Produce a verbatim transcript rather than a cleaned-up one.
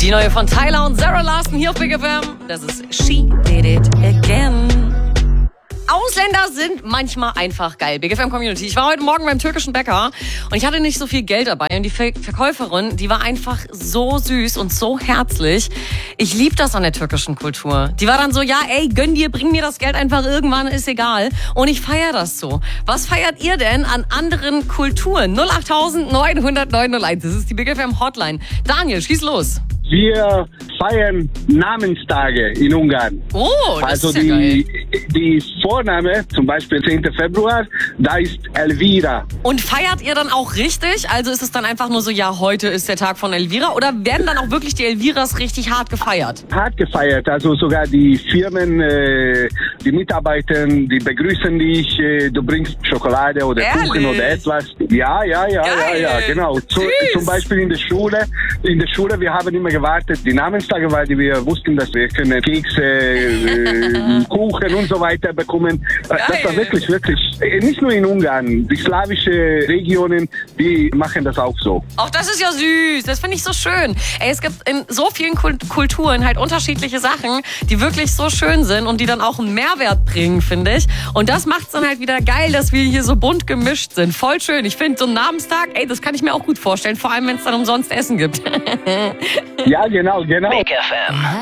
Die neue von Tyler und Sarah Larson hier auf Big F M. Das ist She Did It Again. Ausländer sind manchmal einfach geil. Big F M Community. Ich war heute Morgen beim türkischen Bäcker und ich hatte nicht so viel Geld dabei. Und die Ver- Verkäuferin, die war einfach so süß und so herzlich. Ich liebe das an der türkischen Kultur. Die war dann so, ja, ey, gönn dir, bring mir das Geld einfach irgendwann, ist egal. Und ich feiere das so. Was feiert ihr denn an anderen Kulturen? null acht neun null null neun null eins. Das ist die Big F M Hotline. Daniel, schieß los. Wir feiern Namenstage in Ungarn. Oh, das also ist ja die, geil. die Vorname, zum Beispiel zehnten Februar, da ist Elvira. Und feiert ihr dann auch richtig? Also ist es dann einfach nur so, ja, heute ist der Tag von Elvira? Oder werden dann auch wirklich die Elviras richtig hart gefeiert? Hart gefeiert, also sogar die Firmen, äh, die Mitarbeiter, die begrüßen dich, äh, du bringst Schokolade oder Ehrlich? Kuchen oder etwas. Ja, ja, ja, Geil. ja, ja, genau. Zu, Süß. zum Beispiel in der Schule, in der Schule, wir haben immer gewartet, die Namenstage, weil wir wussten, dass wir können Kekse, äh, Kuchen und so weiter bekommen. Geil. Das war wirklich, wirklich, äh, nicht nur in Ungarn, die slawische Regionen, die machen das auch so. Auch das ist ja süß. Das finde ich so schön. Ey, es gibt in so vielen Kult- Kulturen halt unterschiedliche Sachen, die wirklich so schön sind und die dann auch einen Mehrwert bringen, finde ich. Und das macht es dann halt wieder geil, dass wir hier so bunt gemischt sind. Voll schön. Ich finde so einen Namenstag, ey, das kann ich mir auch gut vorstellen. Vor allem, wenn es dann umsonst Essen gibt. Ja, genau, genau. Big F M.